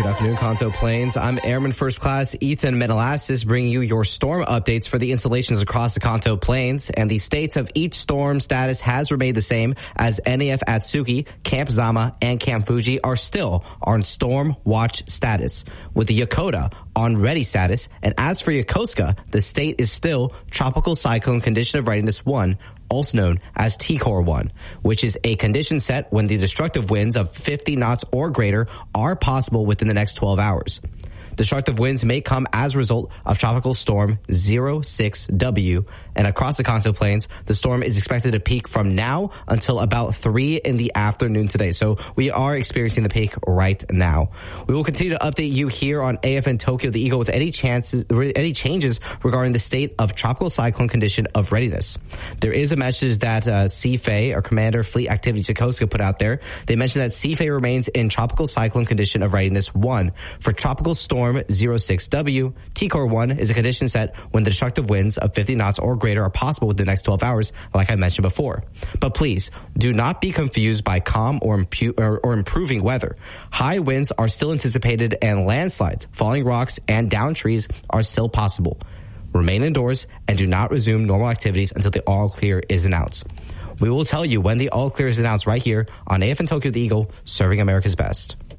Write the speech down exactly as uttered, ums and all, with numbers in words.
Good afternoon, Kanto Plains. I'm Airman First Class Ethan Menelastis, bringing you your storm updates for the installations across the Kanto Plains. And the states of each storm status has remained the same, as N A F Atsugi, Camp Zama, and Camp Fuji are still on storm watch status, with the Yokota on ready status. And as for Yokosuka, the state is still tropical cyclone condition of readiness one, also known as T C O R one, which is a condition set when the destructive winds of fifty knots or greater are possible within the next twelve hours. Destructive winds may come as a result of Tropical Storm zero six W, and across the Kanto Plains, the storm is expected to peak from now until about three in the afternoon today. So we are experiencing the peak right now. We will continue to update you here on A F N Tokyo the Eagle with any chances, any changes regarding the state of tropical cyclone condition of readiness. There is a message that uh, C F A, or Commander Fleet Activities Yokosuka, put out there. They mentioned that C F A remains in tropical cyclone condition of readiness one for Tropical Storm zero six W. T C O R one is a condition set when the destructive winds of fifty knots or greater are possible within the next twelve hours, like I mentioned before. But please, do not be confused by calm or, impu- or, or improving weather. High winds are still anticipated, and landslides, falling rocks, and down trees are still possible. Remain indoors and do not resume normal activities until the all clear is announced. We will tell you when the all clear is announced right here on A F N Tokyo the Eagle, serving America's best.